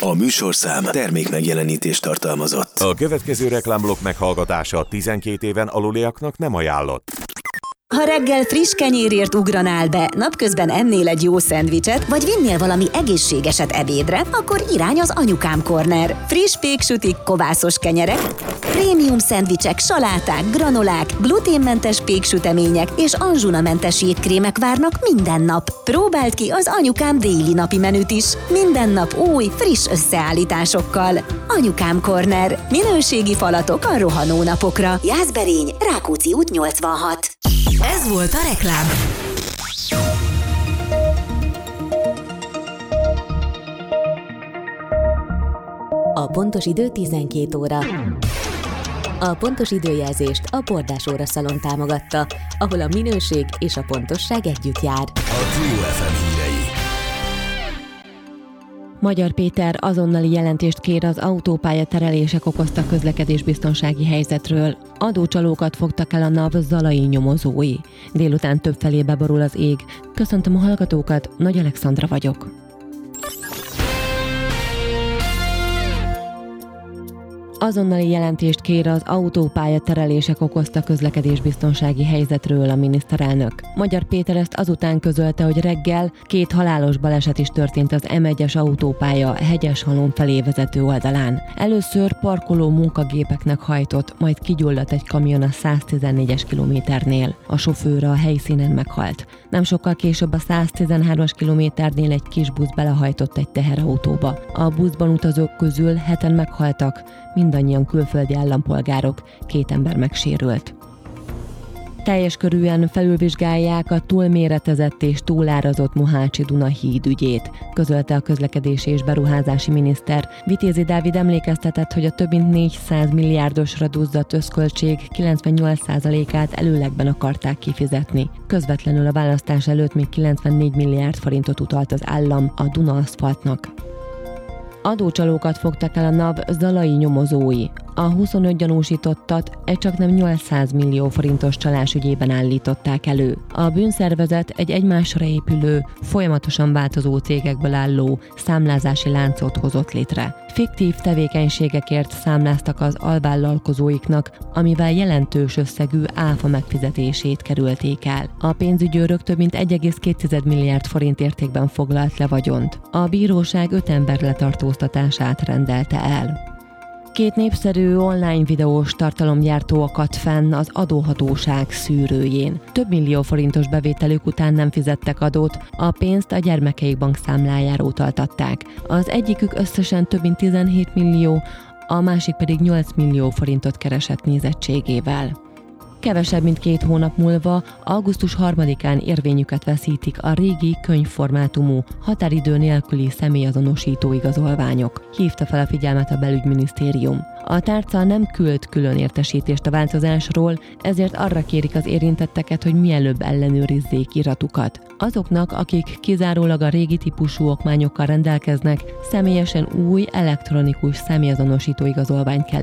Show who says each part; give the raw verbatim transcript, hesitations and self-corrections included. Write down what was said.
Speaker 1: A műsorszám termék megjelenítést tartalmazott.
Speaker 2: A következő reklámblokk meghallgatása tizenkét éven aluliaknak nem ajánlott.
Speaker 3: Ha reggel friss kenyérért ugranál be, napközben ennél egy jó szendvicset, vagy vinnél valami egészségeset ebédre, akkor irány az Anyukám Corner. Friss péksütik, kovászos kenyerek, prémium szendvicsek, saláták, granolák, gluténmentes péksütemények és anzsunamentes étkrémek várnak minden nap. Próbáld ki az Anyukám déli napi menüt is. Minden nap új, friss összeállításokkal. Anyukám Corner. Minőségi falatok a rohanó napokra. Jászberény, Rákóczi út nyolcvanhat.
Speaker 4: Ez volt a reklám.
Speaker 5: A pontos idő tizenkét óra. A pontos időjelzést a Bordás Óra Szalon támogatta, ahol a minőség és a pontosság együtt jár.
Speaker 1: A Trio ef em hírei.
Speaker 6: Magyar Péter azonnali jelentést kér az autópálya terelések okozta közlekedésbiztonsági helyzetről. Adócsalókat fogtak el a NAV zalai nyomozói. Délután többfelé beborul az ég. Köszöntöm a hallgatókat, Nagy Alexandra vagyok. Azonnali jelentést kér az autópálya terelések okozta közlekedésbiztonsági helyzetről a miniszterelnök. Magyar Péter ezt azután közölte, hogy reggel két halálos baleset is történt az em egyes autópálya Hegyeshalom felé vezető oldalán. Először parkoló munkagépeknek hajtott, majd kigyulladt egy kamion a száztizennégyes kilométernél. A sofőr a helyszínen meghalt. Nem sokkal később a száztizenhármas kilométernél egy kis busz belehajtott egy teherautóba. A buszban utazók közül heten meghaltak, mindannyian külföldi állampolgárok, két ember megsérült. Teljes körűen felülvizsgálják a túlméretezett és túlárazott Mohácsi-Duna híd ügyét, közölte a közlekedési és beruházási miniszter. Vitézi Dávid emlékeztetett, hogy a több mint négyszáz milliárdosra duzzadt összköltség kilencvennyolc százalékát előlegben akarták kifizetni. Közvetlenül a választás előtt még kilencvennégy milliárd forintot utalt az állam a Duna aszfaltnak. Adócsalókat fogtak el a NAV zalai nyomozói. A huszonöt gyanúsítottat egy csaknem nyolcszáz millió forintos csalás ügyében állították elő. A bűnszervezet egy egymásra épülő, folyamatosan változó cégekből álló számlázási láncot hozott létre. Fiktív tevékenységekért számláztak az alvállalkozóiknak, amivel jelentős összegű áfa megfizetését kerülték el. A pénzügyőrök több mint egy egész két milliárd forint értékben foglalt le vagyont. A bíróság öt ember letartóztatását rendelte el. Két népszerű online videós tartalomgyártó akadt fenn az adóhatóság szűrőjén. Több millió forintos bevételük után nem fizettek adót, a pénzt a gyermekeik bankszámlájára utaltatták. Az egyikük összesen több mint tizenhét millió, a másik pedig nyolc millió forintot keresett nézettségével. Kevesebb, mint két hónap múlva, augusztus harmadikán érvényüket veszítik a régi könyvformátumú, határidő nélküli személyazonosító igazolványok, hívta fel a figyelmet a belügyminisztérium. A tárca nem küld külön értesítést a változásról, ezért arra kérik az érintetteket, hogy mielőbb ellenőrizzék iratukat. Azoknak, akik kizárólag a régi típusú okmányokkal rendelkeznek, személyesen új elektronikus személyazonosító igazolványt kell